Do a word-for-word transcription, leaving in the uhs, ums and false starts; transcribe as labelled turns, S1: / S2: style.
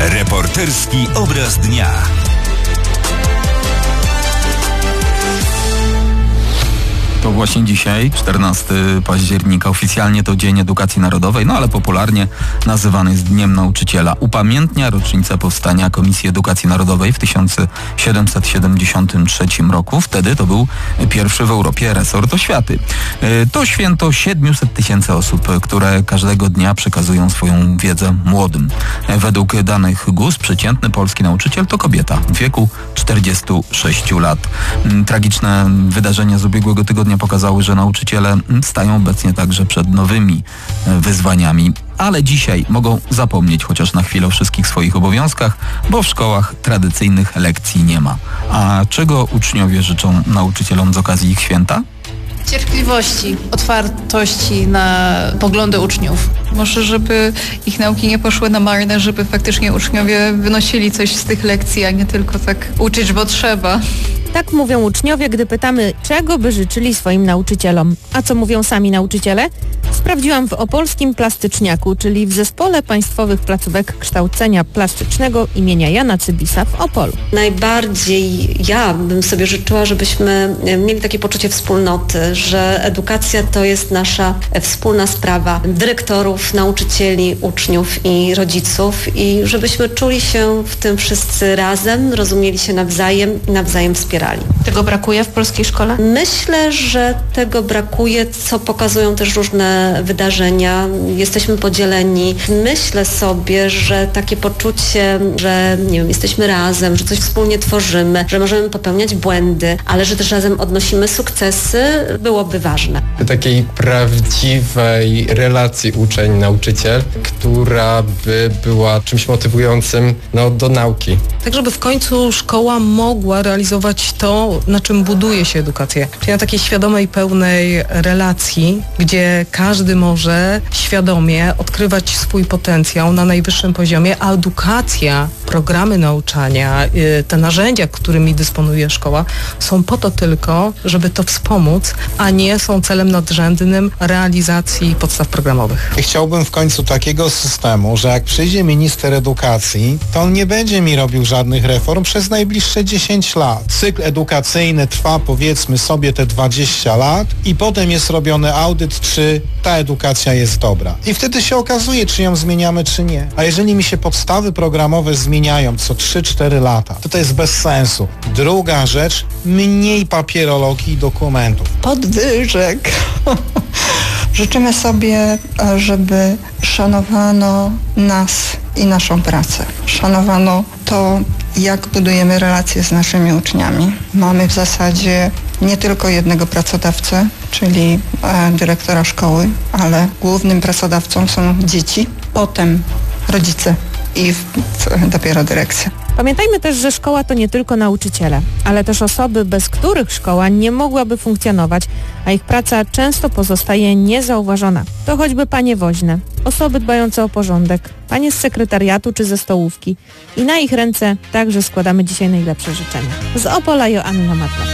S1: Reporterski obraz dnia.
S2: To właśnie dzisiaj, czternastego października, oficjalnie to Dzień Edukacji Narodowej, no ale popularnie nazywany jest Dniem Nauczyciela. Upamiętnia rocznicę powstania Komisji Edukacji Narodowej w tysiąc siedemset siedemdziesiątym trzecim roku. Wtedy to był pierwszy w Europie resort oświaty. To święto siedemset tysięcy osób, które każdego dnia przekazują swoją wiedzę młodym. Według danych G U S przeciętny polski nauczyciel to kobieta w wieku czterdziestu sześciu lat. Tragiczne wydarzenia z ubiegłego tygodnia pokazały, że nauczyciele stają obecnie także przed nowymi wyzwaniami. Ale dzisiaj mogą zapomnieć chociaż na chwilę o wszystkich swoich obowiązkach, bo w szkołach tradycyjnych lekcji nie ma. A czego uczniowie życzą nauczycielom z okazji ich święta?
S3: Cierpliwości, otwartości na poglądy uczniów.
S4: Może żeby ich nauki nie poszły na marne, żeby faktycznie uczniowie wynosili coś z tych lekcji, a nie tylko tak uczyć, bo trzeba.
S5: Tak mówią uczniowie, gdy pytamy, czego by życzyli swoim nauczycielom. A co mówią sami nauczyciele? Sprawdziłam w Opolskim Plastyczniaku, czyli w Zespole Państwowych Placówek Kształcenia Plastycznego imienia Jana Cybisa w Opolu.
S6: Najbardziej ja bym sobie życzyła, żebyśmy mieli takie poczucie wspólnoty, że edukacja to jest nasza wspólna sprawa dyrektorów, nauczycieli, uczniów i rodziców i żebyśmy czuli się w tym wszyscy razem, rozumieli się nawzajem i nawzajem wspierali.
S3: Tego brakuje w polskiej szkole?
S6: Myślę, że tego brakuje, co pokazują też różne wydarzenia. Jesteśmy podzieleni. Myślę sobie, że takie poczucie, że nie wiem, jesteśmy razem, że coś wspólnie tworzymy, że możemy popełniać błędy, ale że też razem odnosimy sukcesy, byłoby ważne.
S7: Takiej prawdziwej relacji uczeń-nauczyciel, która by była czymś motywującym no, do nauki.
S8: Tak, żeby w końcu szkoła mogła realizować to, na czym buduje się edukację. Czyli na takiej świadomej, pełnej relacji, gdzie każdy może świadomie odkrywać swój potencjał na najwyższym poziomie, a edukacja, programy nauczania, te narzędzia, którymi dysponuje szkoła, są po to tylko, żeby to wspomóc, a nie są celem nadrzędnym realizacji podstaw programowych.
S9: Chciałbym w końcu takiego systemu, że jak przyjdzie minister edukacji, to on nie będzie mi robił żadnych reform przez najbliższe dziesięć lat. Cykl edukacyjny trwa powiedzmy sobie te dwadzieścia lat i potem jest robiony audyt, czy ta edukacja jest dobra. I wtedy się okazuje, czy ją zmieniamy, czy nie. A jeżeli mi się podstawy programowe zmieniają co trzy cztery lata, to to jest bez sensu. Druga rzecz, mniej papierologii i dokumentów.
S10: Podwyżek. Życzymy sobie, żeby szanowano nas i naszą pracę. Szanowano to, jak budujemy relacje z naszymi uczniami. Mamy w zasadzie nie tylko jednego pracodawcę, czyli e, dyrektora szkoły, ale głównym pracodawcą są dzieci, potem rodzice i w, w, dopiero dyrekcja.
S5: Pamiętajmy też, że szkoła to nie tylko nauczyciele, ale też osoby, bez których szkoła nie mogłaby funkcjonować, a ich praca często pozostaje niezauważona. To choćby panie woźne, osoby dbające o porządek, panie z sekretariatu czy ze stołówki. I na ich ręce także składamy dzisiaj najlepsze życzenia. Z Opola Joanna Matla.